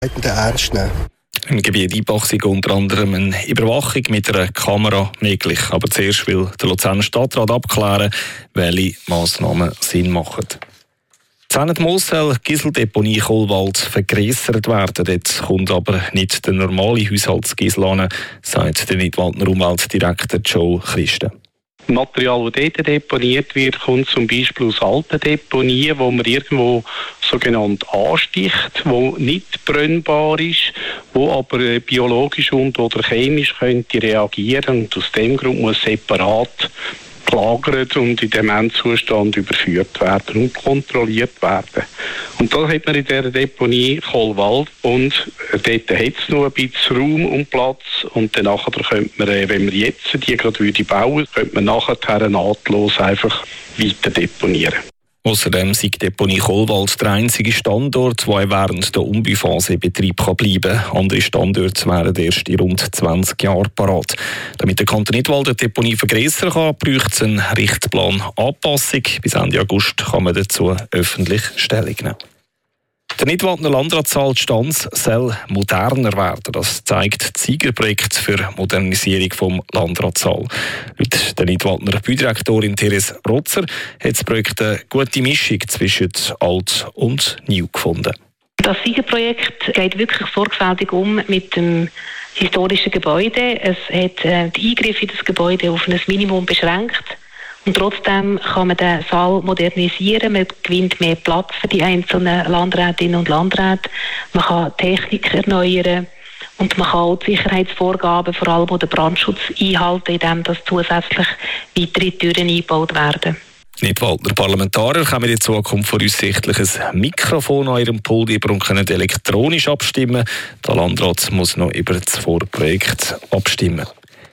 ernst nehmen. Im Gebiet Ibach sei unter anderem eine Überwachung mit einer Kamera möglich. Aber zuerst will der Luzerner Stadtrat abklären, welche Massnahmen Sinn machen. Die Mosel Gieseldeponie Kohlwald vergrössert werden. Dort kommt aber nicht der normale Haushaltsgiesel an, sagt der Nidwaldner Umweltdirektor Joe Christen. Das Material, das dort deponiert wird, kommt zum Beispiel aus alten Deponien, wo man irgendwo sogenannt ansticht, wo nicht brennbar ist, wo aber biologisch oder chemisch könnte reagieren und aus dem Grund muss separat gelagert und in dem Endzustand überführt werden und kontrolliert werden. Und das hat man in dieser Deponie Kohlwald und dort hat es noch ein bisschen Raum und Platz und dann könnte man, wenn wir jetzt die gerade bauen, könnte man nachher nahtlos einfach weiter deponieren. Außerdem sei die Deponie Kohlwald der einzige Standort, der während der Umbauphase in Betrieb bleiben kann. Andere Standorte wären erst in rund 20 Jahren parat. Damit der Kanton Nidwald die Deponie vergrössern kann, braucht es eine Richtplananpassung. Bis Ende August kann man dazu öffentlich Stellung nehmen. Der Nidwaldner Landratssaal Stanz soll moderner werden. Das zeigt das Siegerprojekt für Modernisierung des Landratssaal. Laut der Nidwaldner Baudirektorin Therese Rotzer hat das Projekt eine gute Mischung zwischen alt und neu gefunden. Das Siegerprojekt geht wirklich sorgfältig mit dem historischen Gebäude. Es hat die Eingriffe in das Gebäude auf ein Minimum beschränkt. Und trotzdem kann man den Saal modernisieren, man gewinnt mehr Platz für die einzelnen Landrätinnen und Landräte, man kann Technik erneuern und man kann auch die Sicherheitsvorgaben, vor allem auch den Brandschutz, einhalten, indem das zusätzlich weitere Türen eingebaut werden. Nidwaldner Parlamentarier kommen in Zukunft voraussichtlich ein Mikrofon an ihrem Pult über und können elektronisch abstimmen. Der Landrat muss noch über das Vorprojekt abstimmen.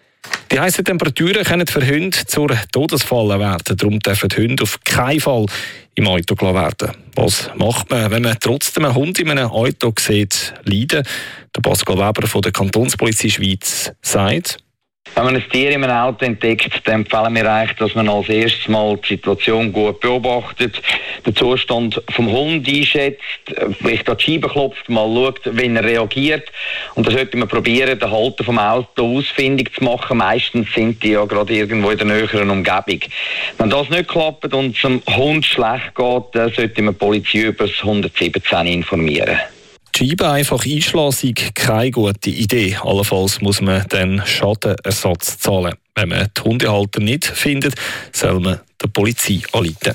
Die heissen Temperaturen können für Hunde zur Todesfalle werden. Darum dürfen die Hunde auf keinen Fall im Auto gelassen werden. Was macht man, wenn man trotzdem einen Hund in einem Auto sieht, leiden? Der Pascal Weber von der Kantonspolizei Schweiz sagt: Wenn man ein Tier in einem Auto entdeckt, dann empfehlen wir eigentlich, dass man als erstes mal die Situation gut beobachtet, den Zustand vom Hund einschätzt, vielleicht an die Scheibe klopft, mal schaut, wenn er reagiert. Und dann sollte man probieren, den Halter vom Auto ausfindig zu machen. Meistens sind die ja gerade irgendwo in der näheren Umgebung. Wenn das nicht klappt und es dem Hund schlecht geht, dann sollte man die Polizei über das 117 informieren. Die Scheibe einfach einschlagen ist keine gute Idee. Allenfalls muss man dann Schadenersatz zahlen. Wenn man die Hundehalter nicht findet, soll man der Polizei anrufen.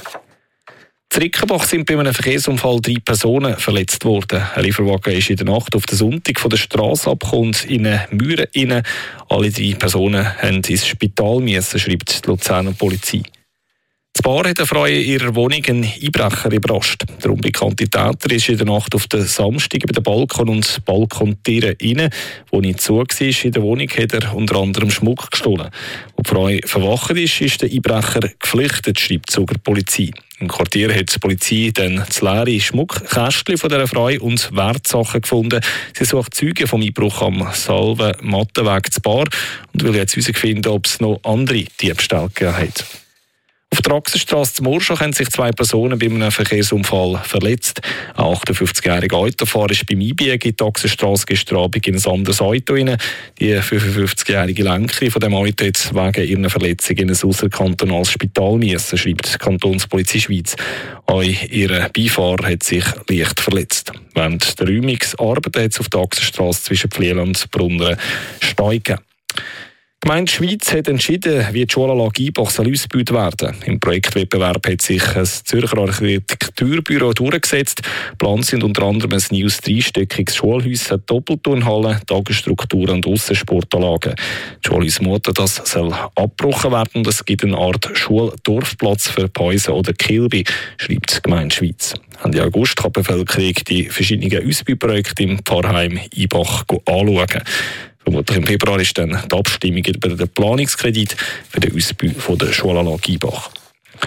In Rickenbach sind bei einem Verkehrsunfall 3 Personen verletzt worden. Ein Lieferwagen ist in der Nacht auf den Sonntag von der Straße abgekommen, in eine Mauer rein. Alle 3 Personen mussten ins Spital müssen, schreibt die Luzerner Polizei. Das Paar hat eine Frau in ihrer Wohnung einen Einbrecher überrascht. Der unbekannte Täter ist in der Nacht auf den Samstag über den Balkon und Balkontüren rein. Wo nicht zu war in der Wohnung, hat er unter anderem Schmuck gestohlen. Als die Frau verwacht ist der Einbrecher geflüchtet, schreibt sogar die Polizei. Im Quartier hat die Polizei dann das leere Schmuckkästchen von dieser Frau und Wertsachen gefunden. Sie sucht Zeugen vom Einbruch am Salven-Mattenweg zu Bar und will jetzt herausfinden, ob es noch andere Diebstähle gegeben hat. Auf der Achsenstrasse zu Murschach haben sich 2 Personen bei einem Verkehrsunfall verletzt. Ein 58-jähriger Autofahrer ist beim Einbiegen in die Achsenstrasse gestern Abend in ein anderes Auto rein. Die 55-jährige Lenkerin von dem Auto hat wegen ihrer Verletzung in ein ausserkantonales Spital müssen, schreibt die Kantonspolizei Schweiz. Auch ihr Beifahrer hat sich leicht verletzt. Während der Räumungsarbeiten hat es auf der Achsenstrasse zwischen Pfliel und Brunneren Stau gegeben. Die Gemeinde Schweiz hat entschieden, wie die Schulanlage Ibach ausgebaut werden soll. Im Projektwettbewerb hat sich ein Zürcher Architekturbüro durchgesetzt. Geplant sind unter anderem ein neues 3-stöckiges Schulhaus, eine Doppelturnhalle, Tagesstrukturen und Aussensportanlagen. Die Schulhaus Mutter, das soll abgebrochen werden und es gibt eine Art Schuldorfplatz für Päusen oder Kilby, schreibt die Gemeinde Schweiz. Ende August kann die Bevölkerung die verschiedenen Ausbauprojekte im Pfarrheim Ibach anschauen. Vermutlich im Februar ist dann die Abstimmung über den Planungskredit für den Ausbau der Schulanlage Ibach.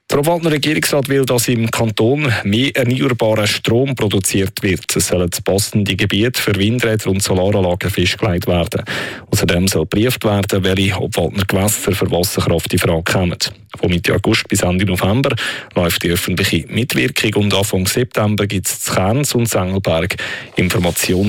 Der Obwaldner Regierungsrat will, dass im Kanton mehr erneuerbarer Strom produziert wird. Es sollen passende Gebiete für Windräder und Solaranlagen festgelegt werden. Außerdem soll geprüft werden, welche Obwaldner Gewässer für Wasserkraft in Frage kommen. Von Mitte August bis Ende November läuft die öffentliche Mitwirkung und Anfang September gibt es in Kerns und Engelberg Informationen